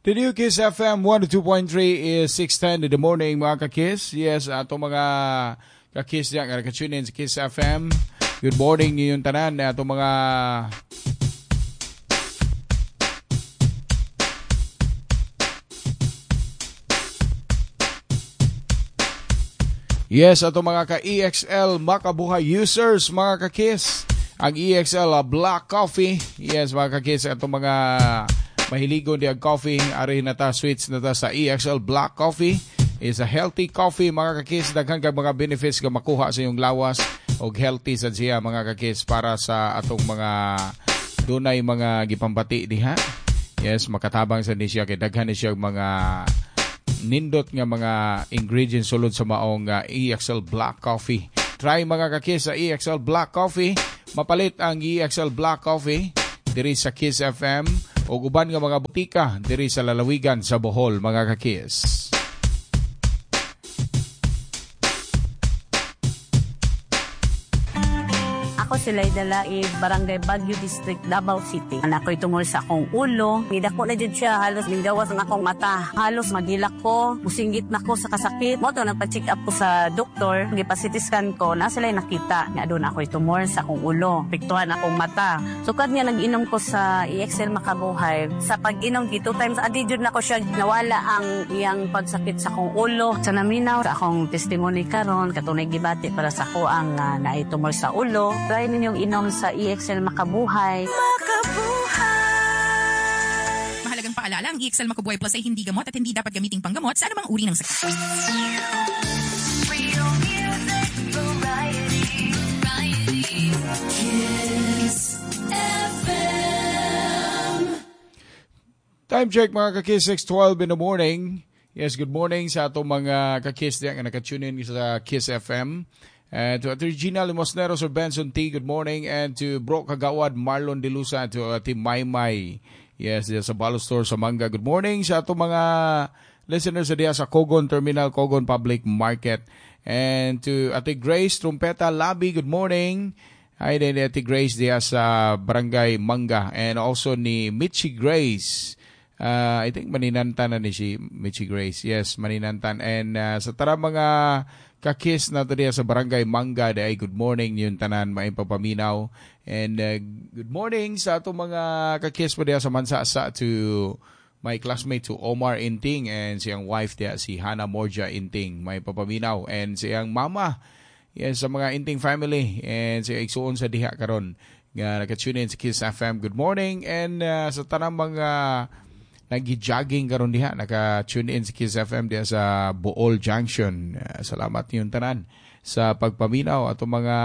The new Kiss FM 102.3 is 6:10 in the morning, mga ka-Kiss. Yes, ato mga ka-Kiss diyan nga naka-tune in sa Kiss FM. Good morning niyo yung tanan ato mga Yes, ato mga ka-EXL Makabuhay users, mga ka-Kiss. Ang EXL Black Coffee. Yes, mga ka-Kiss, ato mga mahiligon di ang coffee, ari na ta sweets na ta sa EXL Black Coffee. Is a healthy coffee, mga ka-Kiss. Daghang kag mga benefits nga makuha sa iyong lawas og healthy sa siya, mga ka-Kiss, para sa atong mga dunay mga gipambati diha. Yes, makatabang sa ni siya kay daghan ni siya mga nindot nga mga ingredients sulod sa maong EXL Black Coffee. Try, mga ka-Kiss, sa EXL Black Coffee. Mapalit ang EXL Black Coffee diri sa Kiss FM o uban nga mga butika diri sa lalawigan sa Bohol, mga ka-Kiss. Ako sila'y dalaig, Barangay Baguio District, Davao City. Anak ko'y tungol sa akong ulo. Nidako na dyan siya, halos minggawas ang akong mata. Halos magilak ko, musinggit na ko sa kasakit. Moto, nagpa-check up ko sa doktor. Nagpa-CT ko, na sila'y nakita. Nga doon ako'y tumor sa akong ulo. Piktuhan akong mata. Sukad nga nag-inom ko sa EXL Makabuhay. Sa pag-inom, 2 times a day na ko siya. Nawala ang iyang pagsakit sa akong ulo. Sa naminaw, sa akong testimony karon, katunay gibati para sa ako ang naitumor sa ulo. Try ninyong inom sa EXL Makabuhay. Mahalagang paalala, ang EXL Makabuhay Plus ay hindi gamot at hindi dapat gamiting panggamot sa anumang uri ng sakit. Kiss FM. Time check, mga ka-Kiss, 6:12 in the morning. Yes, good morning sa atong mga ka-Kiss diyan nga naka-tune in sa Kiss FM. To Regina Limosneros or Benson T, good morning. And to Bro Kagawad, Marlon Dilusa, to Team Maymay. Yes, sa Balo Store sa Manga. Good morning sa ato mga listeners diya sa Cogon Terminal, Cogon Public Market. And to Ate Grace Trumpeta Labi, good morning. Hi din Ate Grace diya sa Barangay Manga. And also ni Michi Grace. I think maninantan na ni si Michi Grace. Yes, maninantan. And sa tara mga ka-Kiss na ito sa Barangay Manga, day good morning yung tanan, maipapaminaw. And good morning sa ito mga ka-Kiss pa diya sa Mansasa, to my classmate, to Omar Inting, and siyang wife diya, si Hannah Morja Inting, maipapaminaw. And siyang mama, yes, sa mga Inting family, and siya igsuon sa diha karon nga naka-tune in sa Kiss FM. Good morning. And sa tanang mga nag-jogging karon diha, naka-tune in sa Kiss FM diha sa Bohol Junction. Salamat yung tanan sa pagpaminaw ato mga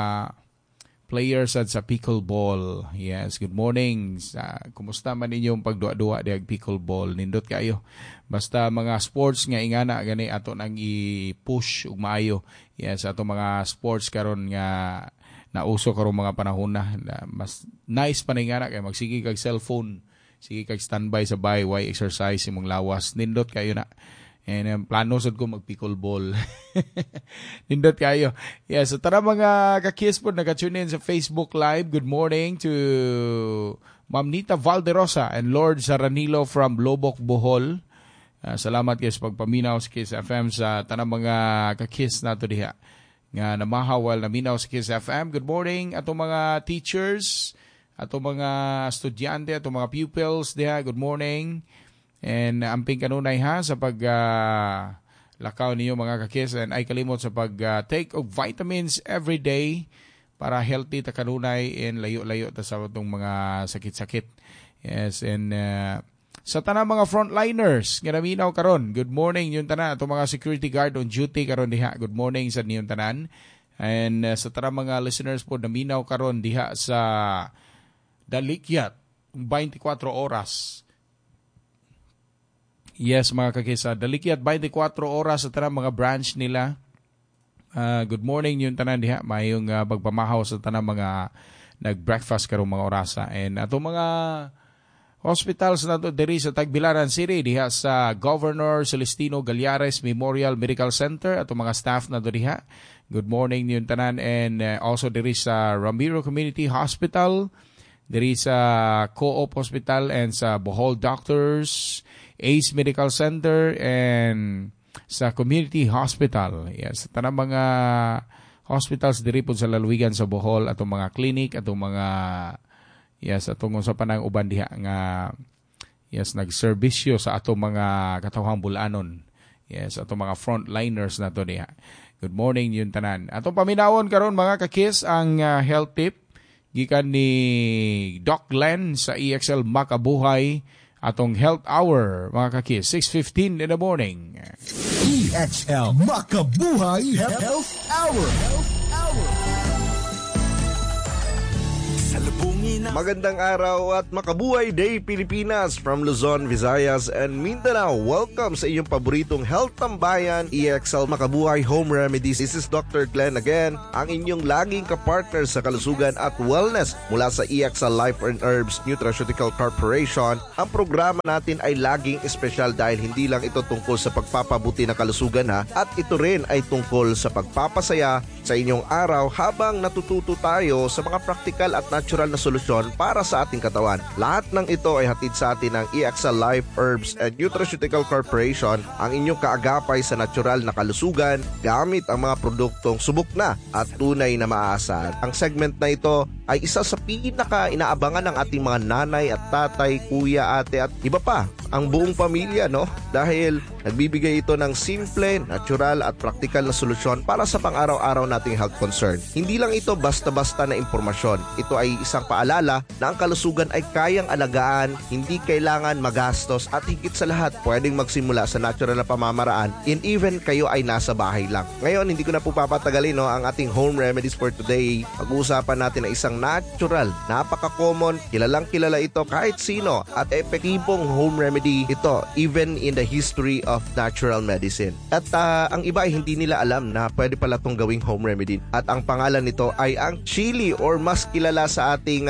players at sa pickleball. Yes, good morning. Kumusta man inyong pagduwa-duwa diha pickleball? Nindot kayo. Basta mga sports nga ingana gani ato nang i-push ug maayo. Yes, ato mga sports karon nga nauso karon mga panahon na. Mas nice pa na ingana kay magsige kag cellphone. Sige kag standby sa bay, why exercise imong lawas. Nindot kayo na. And plano sad ko mag-pickleball. Nindot kayo. Yes, so tara mga ka-Kiss po, naka-tune in sa Facebook Live. Good morning to Ma'am Nita Valderosa and Lord Saranilo from Lobok, Bohol. Salamat kayo sa pagpaminaw sa Kiss FM sa tanang mga ka-Kiss nato diha. Nga namahawal na minaw sa Kiss FM. Good morning ato mga teachers, ato mga estudyante, ato mga pupils diha, good morning. And amping kanunay ha sa pag lakaw niyo mga ka-Kiss. And ay kalimot sa pag take of vitamins every day para healthy ta kanunay and layo-layo ta sa itong mga sakit-sakit. Yes, and sa tanang mga frontliners nga naminaw karon, good morning yung tanan. Ato mga security guard on duty karon diha, good morning sa niyong tanan. And sa tanang mga listeners po naminaw karon diha sa Dalikyat, 24 oras. Yes, mga ka-Kiss, Dalikyat, 24 oras sa tanang mga branch nila. Good morning yung tanan diha. Mayong pagpamahaw sa tanang mga nag-breakfast karong mga orasa. And ato mga hospitals na to diri sa Tagbilaran City diha sa Governor Celestino Gallares Memorial Medical Center. Ato mga staff na to diha. Good morning yung tanan. And also diri sa Ramiro Community Hospital diri sa Co-op Hospital and sa Bohol Doctors, Ace Medical Center, and sa Community Hospital. Yes, tanang mga hospitals diri po sa lalawigan sa Bohol, atong mga clinic, atong mga atong sa panang uban diha nga nagserbisyo sa atong mga katawhang bulanon. Yes, atong mga frontliners na to diha. Good morning yun tanan. Atong paminawon karon mga kakis ang health tip gikan ni Doc Glenn sa EXL Makabuhay, atong health hour mga kakis, 6:15 in the morning. EXL Makabuhay Health Hour. Magandang araw at makabuhay day Pilipinas from Luzon, Visayas and Mindanao. Welcome sa inyong paboritong health tambayan, EXL Makabuhay Home Remedies. This is Dr. Glenn again, ang inyong laging kapartner sa kalusugan at wellness mula sa EXL Life and Herbs Nutraceutical Corporation. Ang programa natin ay laging espesyal dahil hindi lang ito tungkol sa pagpapabuti ng kalusugan at ito rin ay tungkol sa pagpapasaya sa inyong araw habang natututo tayo sa mga praktikal at natural na solusyon para sa ating katawan. Lahat ng ito ay hatid sa atin ng EXL Life Herbs and Nutraceutical Corporation, ang inyong kaagapay sa natural na kalusugan gamit ang mga produktong subok na at tunay na maaasahan. Ang segment na ito ay isa sa pinaka-inaabangan ng ating mga nanay at tatay, kuya, ate at iba pa, ang buong pamilya, no? Dahil nagbibigay ito ng simple, natural at praktikal na solusyon para sa pang-araw-araw nating health concern. Hindi lang ito basta-basta na impormasyon. Ito ay isang paalala na ang kalusugan ay kayang alagaan, hindi kailangan magastos at higit sa lahat pwedeng magsimula sa natural na pamamaraan and even kayo ay nasa bahay lang. Ngayon, hindi ko na po papatagalin ang ating home remedies for today. Pag-uusapan natin na isang natural, napaka-common, kilalang kilala ito kahit sino at epektibong home remedy ito even in the history of natural medicine. At ang iba ay hindi nila alam na pwede pala itong gawing home remedy. At ang pangalan nito ay ang chili or mas kilala sa ating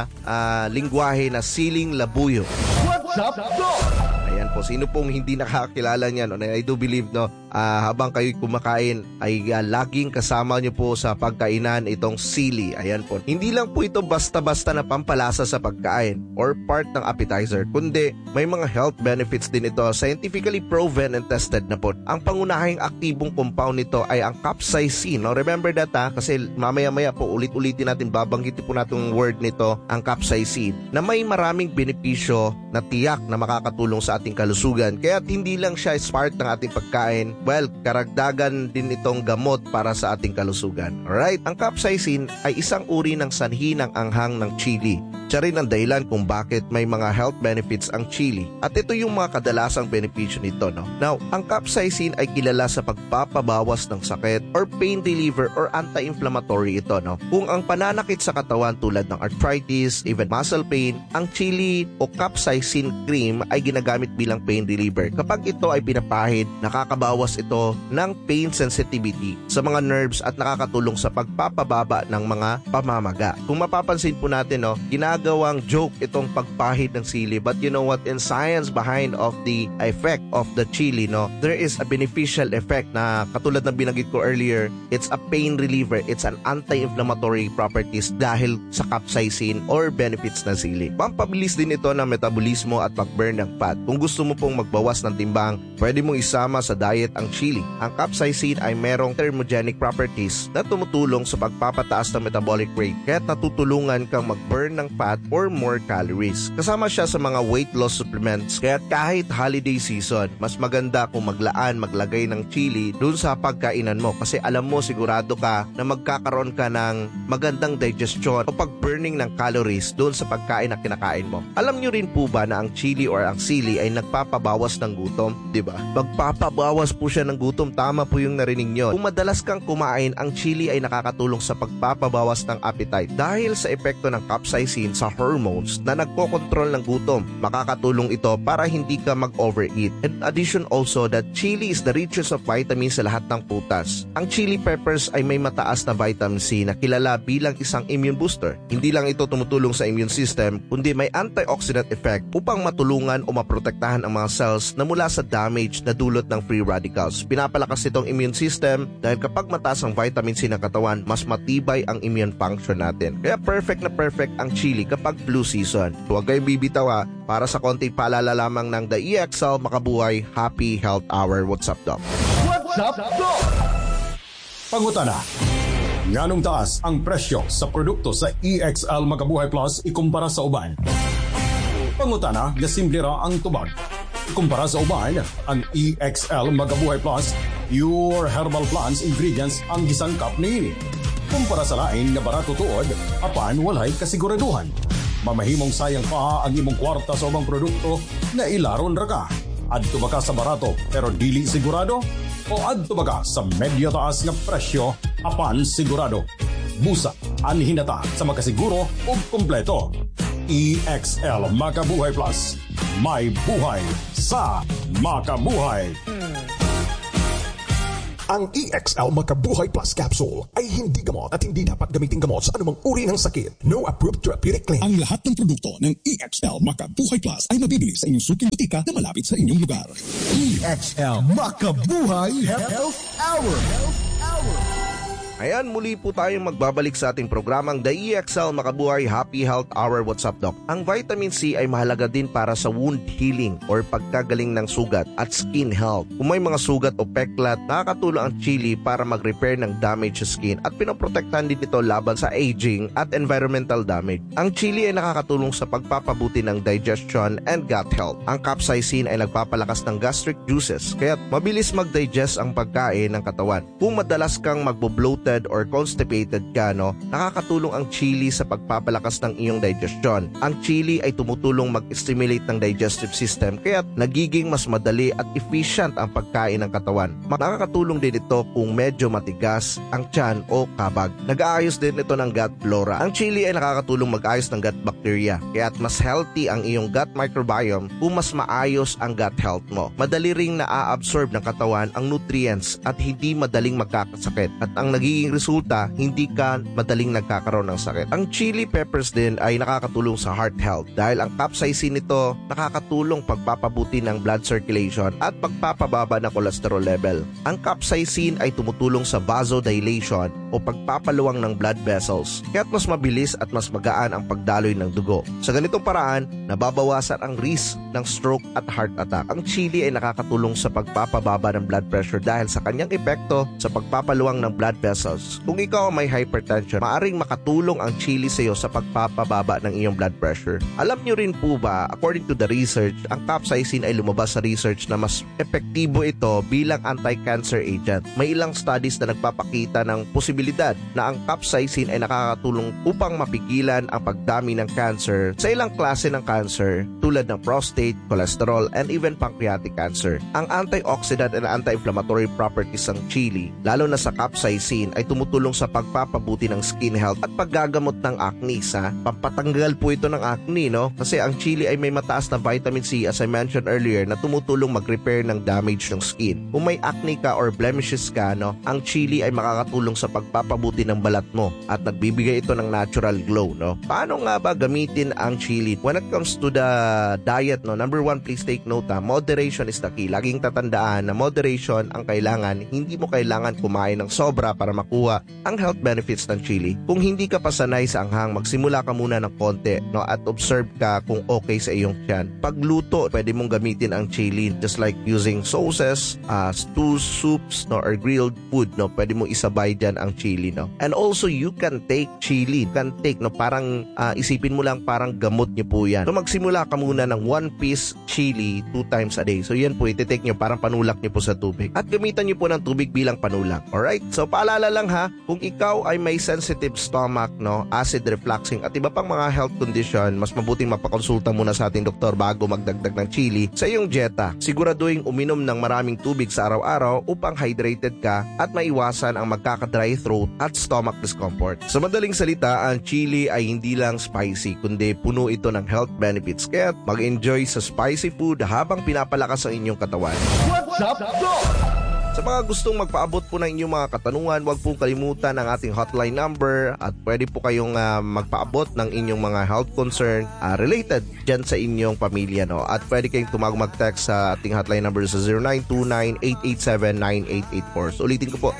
lingwahe na siling labuyo. What's up, Doc? Ayan po, sino pong hindi nakakilala niyan? I do believe habang kayo kumakain ay laging kasama nyo po sa pagkainan itong sili. Ayan po. Hindi lang po ito basta-basta na pampalasa sa pagkain or part ng appetizer, kundi may mga health benefits din ito, scientifically proven and tested na po. Ang pangunahing aktibong compound nito ay ang capsaicin. No? Remember that kasi mamaya-maya po ulit-ulitin natin, babanggitin po natin ang word nito, ang capsaicin, na may maraming benepisyo na tiyak na makakatulong sa ating kalusugan. Kaya hindi lang siya part ng ating pagkain, well, karagdagan din itong gamot para sa ating kalusugan. Alright? Ang capsaicin ay isang uri ng sanhi ng anghang ng chili. Siya rin ang dahilan kung bakit may mga health benefits ang chili. At ito yung mga kadalasang benepisyo nito. No? Now, ang capsaicin ay kilala sa pagpapabawas ng sakit or pain reliever or anti-inflammatory ito. No? Kung ang pananakit sa katawan tulad ng arthritis, even muscle pain, ang chili o capsaicin cream ay ginagamit bilang pain reliever. Kapag ito ay pinapahid, nakakabawas ito ng pain sensitivity sa mga nerves at nakakatulong sa pagpapababa ng mga pamamaga. Kung mapapansin po natin, ginagawang joke itong pagpahid ng sili, but you know what, in science behind of the effect of the chili, there is a beneficial effect na katulad ng binanggit ko earlier. It's a pain reliever, it's an anti-inflammatory properties dahil sa capsaicin or benefits ng sili. Pampabilis din ito ng metabolismo at pag-burn ng fat. Kung gusto mo pong magbawas ng timbang, pwede mong isama sa diet ang chili. Ang capsaicin ay merong thermogenic properties na tumutulong sa pagpapataas ng metabolic rate, kaya natutulungan kang mag-burn ng fat or more calories. Kasama siya sa mga weight loss supplements, kaya kahit holiday season, mas maganda kung maglagay ng chili dun sa pagkainan mo kasi alam mo, sigurado ka na magkakaroon ka ng magandang digestion o pag-burning ng calories dun sa pagkain na kinakain mo. Alam nyo rin po ba na ang chili or ang sili ay nagpapabawas ng gutom? Diba? Magpapabawas po siya ng gutom. Tama po yung narinig nyo. Kung madalas kang kumain, ang chili ay nakakatulong sa pagpapabawas ng appetite dahil sa epekto ng capsaicin sa hormones na nagkokontrol ng gutom. Makakatulong ito para hindi ka mag-overeat. In addition also that chili is the richest of vitamins sa lahat ng putas. Ang chili peppers ay may mataas na vitamin C na kilala bilang isang immune booster. Hindi lang ito tumutulong sa immune system, kundi may antioxidant effect upang matulungan o maprotektahan ang mga cells na mula sa damage na dulot ng free radicals. Pinapalakas itong immune system dahil kapag mataas ang vitamin C ng katawan, mas matibay ang immune function natin. Kaya perfect na perfect ang chili chili kapag flu season. Huwag kayong bibitaw ha, para sa konting paalala lamang ng The EXL Makabuhay Happy Health Hour. What's up, Doc? What's up, Doc? Pangutana, nganong taas ang presyo sa produkto sa EXL Makabuhay Plus ikumpara sa uban? Pangutana na simple ra ang tubag. Kumpara sa uban, ang EXL Makabuhay Plus, pure herbal plants ingredients ang gisangkap niini. Kumpara sa lain na barato tuod, apan walay kasiguraduhan. Mamahimong sayang pa ang imong kwarta sa ubang produkto na ilaron ra ka. Adto ba ka sa barato pero dili sigurado? O adto ba ka sa medyo taas nga presyo apan sigurado? Busa, anhinata sa makasiguro o kompleto. EXL Makabuhay Plus. May buhay sa makabuhay. Ang EXL Makabuhay Plus Capsule ay hindi gamot at hindi dapat gamitin gamot sa anumang uri ng sakit. No approved therapeutic claim. Ang lahat ng produkto ng EXL Makabuhay Plus ay mabibili sa inyong suking butika na malapit sa inyong lugar. EXL Makabuhay Health Hour. Ayan, muli po tayong magbabalik sa ating programang The EXL Makabuhay Happy Health Hour. What's up, Doc? Ang vitamin C ay mahalaga din para sa wound healing or pagkagaling ng sugat at skin health. Kung may mga sugat o peklat, nakakatulong ang chili para mag-repair ng damaged skin at pinoprotektahan din ito laban sa aging at environmental damage. Ang chili ay nakakatulong sa pagpapabuti ng digestion and gut health. Ang capsaicin ay nagpapalakas ng gastric juices, kaya mabilis mag-digest ang pagkain ng katawan. Kung madalas kang magbo-bloat or constipated ka, nakakatulong ang chili sa pagpapalakas ng iyong digestion. Ang chili ay tumutulong mag-stimulate ng digestive system kaya nagiging mas madali at efficient ang pagkain ng katawan. Nakakatulong din ito kung medyo matigas ang tiyan o kabag. Nag-aayos din ito ng gut flora. Ang chili ay nakakatulong mag-ayos ng gut bacteria kaya mas healthy ang iyong gut microbiome kung mas maayos ang gut health mo. Madali ring na-absorb ng katawan ang nutrients at hindi madaling magkakasakit. At ang nagiging resulta, hindi ka madaling nagkakaroon ng sakit. Ang chili peppers din ay nakakatulong sa heart health dahil ang capsaicin nito nakakatulong pagpapabuti ng blood circulation at pagpapababa ng cholesterol level. Ang capsaicin ay tumutulong sa vasodilation o pagpapaluwang ng blood vessels kaya't mas mabilis at mas magaan ang pagdaloy ng dugo. Sa ganitong paraan, nababawasan ang risk ng stroke at heart attack. Ang chili ay nakakatulong sa pagpapababa ng blood pressure dahil sa kanyang epekto sa pagpapaluwang ng blood vessels. Kung ikaw may hypertension, maaring makatulong ang chili sa iyo sa pagpapababa ng iyong blood pressure. Alam nyo rin po ba, according to the research, ang capsaicin ay lumabas sa research na mas epektibo ito bilang anti-cancer agent. May ilang studies na nagpapakita ng posibilidad na ang capsaicin ay nakakatulong upang mapigilan ang pagdami ng cancer sa ilang klase ng cancer tulad ng prostate, cholesterol, and even pancreatic cancer. Ang antioxidant and anti-inflammatory properties ng chili, lalo na sa capsaicin, ay tumutulong sa pagpapabuti ng skin health at paggagamot ng acne. Pampatanggal po ito ng acne, kasi ang chili ay may mataas na vitamin C, as I mentioned earlier, na tumutulong mag-repair ng damage ng skin. Kung may acne ka or blemishes ka, ang chili ay makakatulong sa pagpapabuti ng balat mo at nagbibigay ito ng natural glow. Paano nga ba gamitin ang chili? When it comes to the diet, number one, please take note, moderation is the key. Laging tatandaan na moderation ang kailangan. Hindi mo kailangan kumain ng sobra para makuha ang health benefits ng chili. Kung hindi ka pasanay sa anghang, magsimula ka muna ng konti, at observe ka kung okay sa iyong tiyan. Pagluto, pwede mong gamitin ang chili just like using sauces, stews, soups, or grilled food, pwede mong isabay dyan ang chili. And also, you can take chili. You can take, parang isipin mo lang parang gamot niyo po yan. So magsimula ka muna ng 1 piece chili 2 times a day. So yan po, iti-take nyo, parang panulak nyo po sa tubig. At gamitan nyo po ng tubig bilang panulak. Alright? So paalala lang ha, kung ikaw ay may sensitive stomach, acid refluxing at iba pang mga health condition, mas mabuting mapakonsulta muna sa ating doktor bago magdagdag ng chili sa iyong dieta. Siguraduhin uminom ng maraming tubig sa araw-araw upang hydrated ka at maiwasan ang magkaka-dry throat at stomach discomfort. Sa madaling salita, ang chili ay hindi lang spicy, kundi puno ito ng health benefits. Kaya mag-enjoy sa spicy food habang pinapalakas ang inyong katawan. What's up, Doc? Sa mga gustong magpaabot po ng inyong mga katanungan, huwag pong kalimutan ang ating hotline number at pwede po kayong magpaabot ng inyong mga health concern related dyan sa inyong pamilya. No? At pwede kayong mag-text sa ating hotline number sa 0929-887-9884. So ulitin ko po,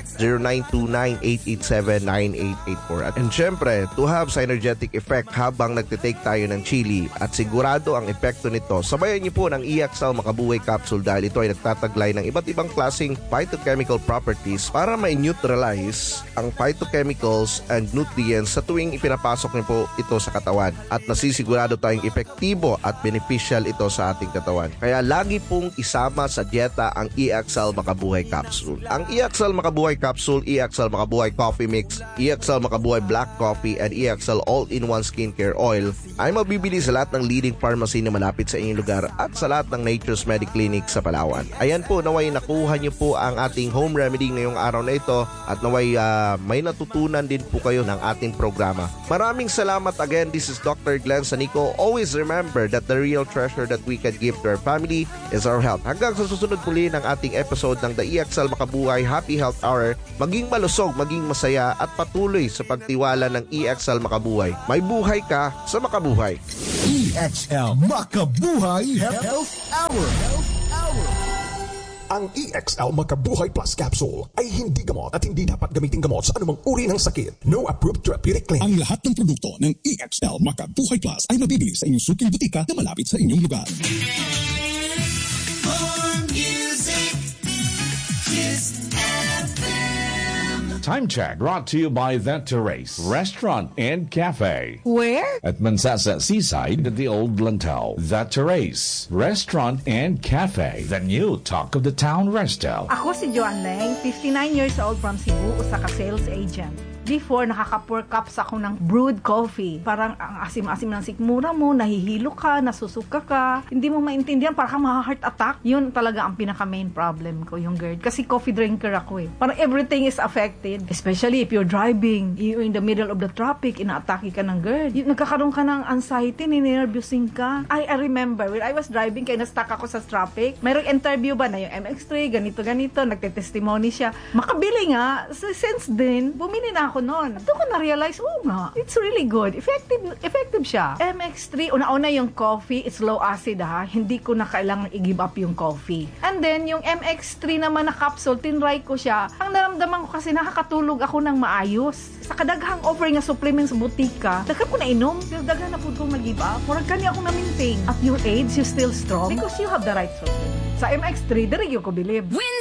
0929-887-9884. And syempre, to have synergetic effect habang nagtitake tayo ng chili at sigurado ang epekto nito, sabayan niyo po ng EXL Makabuhay Capsule dahil ito ay nagtataglay ng iba't ibang klaseng phytochemical properties para ma-neutralize ang phytochemicals and nutrients sa tuwing ipinapasok niyo po ito sa katawan at nasisigurado tayong epektibo at beneficial ito sa ating katawan. Kaya lagi pong isama sa dieta ang EXL Makabuhay Capsule. Ang EXL Makabuhay Capsule, EXL Makabuhay Coffee Mix, EXL Makabuhay Black Coffee and EXL All-in-One Skincare Oil ay mabibili sa lahat ng leading pharmacy na malapit sa inyong lugar at sa lahat ng Nature's Medic Clinic sa Palawan. Ayan po, naway nakuha niyo po ang ating home remedy ngayong araw na ito at naway may natutunan din po kayo ng ating programa. Maraming salamat again. This is Dr. Glenn Sanico. Always remember that the real treasure that we can give to our family is our health. Hanggang sa susunod muli ng ating episode ng The EXL Makabuhay Happy Health Hour, maging malusog, maging masaya at patuloy sa pagtiwala ng EXL Makabuhay. May buhay ka sa makabuhay. EXL Makabuhay Health Hour. Ang EXL Makabuhay Plus Capsule ay hindi gamot at hindi dapat gamitin gamot sa anumang uri ng sakit. No approved therapeutic claim. Ang lahat ng produkto ng EXL Makabuhay Plus ay mabibili sa inyong suking butika na malapit sa inyong lugar. Time check brought to you by The Terrace Restaurant and Cafe. Where? At Mansasa Seaside, the Old Lantau. The Terrace Restaurant and Cafe. The new talk of the town resto. Ako si Joan Leng, 59 years old from Cebu, usa ka sales agent. Before, nakaka-4 cups ako ng brewed coffee. Parang ang asim-asim ng sikmura mo, nahihilo ka, nasusuka ka, hindi mo maintindihan, parang ma-heart attack. Yun talaga ang pinaka-main problem ko, yung GERD. Kasi coffee drinker ako eh. Parang everything is affected. Especially if you're driving, you're in the middle of the traffic, ina-atake ka ng GERD. Nagkakaroon ka ng anxiety, ninervyusin ka. I remember, when I was driving, kaya na-stuck ako sa traffic, mayroong interview ba na yung MX3, ganito-ganito, nagte-testimony siya. Makabili nga, since then, bumili na ako noon. At ko na-realize, nga, it's really good. Effective siya. MX3, una-una yung coffee, it's low acid ha. Hindi ko na kailangan i-give up yung coffee. And then, yung MX3 naman na capsule, tinry ko siya. Ang naramdaman ko kasi nakakatulog ako ng maayos. Sa kadaghang offer nga supplements sa butika, daghan ko na inom. Pero daghan na po kong nag-give up. Murag kanya akong na-maintain. At your age, you still strong because you have the right supplement. Sa MX3, diri ko believe.